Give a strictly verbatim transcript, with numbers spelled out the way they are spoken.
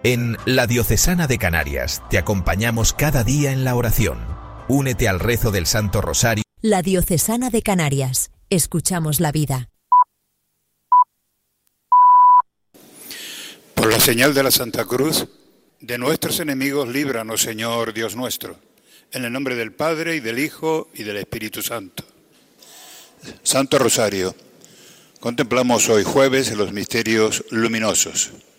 En La Diocesana de Canarias te acompañamos cada día en la oración. Únete al rezo del Santo Rosario. La Diocesana de Canarias. Escuchamos la vida. Por la señal de la Santa Cruz, de nuestros enemigos líbranos, Señor Dios nuestro. En el nombre del Padre, y del Hijo, y del Espíritu Santo. Santo Rosario. Contemplamos hoy jueves los misterios luminosos.